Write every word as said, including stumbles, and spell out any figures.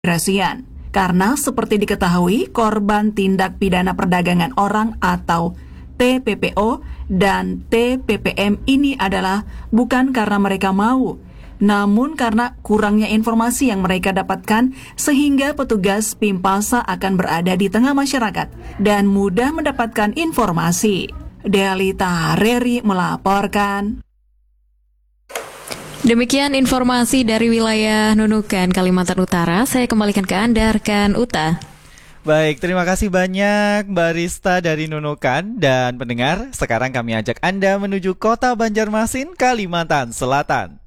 imigrasian. Karena seperti diketahui, korban tindak pidana perdagangan orang atau T P P O dan T P P M ini adalah bukan karena mereka mau, namun karena kurangnya informasi yang mereka dapatkan sehingga petugas Pimpasa akan berada di tengah masyarakat dan mudah mendapatkan informasi. Delita Reri melaporkan. Demikian informasi dari wilayah Nunukan, Kalimantan Utara. Saya kembalikan ke Anda, rekan Uta. Baik, terima kasih banyak Mbak Rista dari Nunukan. Dan pendengar, sekarang kami ajak Anda menuju kota Banjarmasin, Kalimantan Selatan.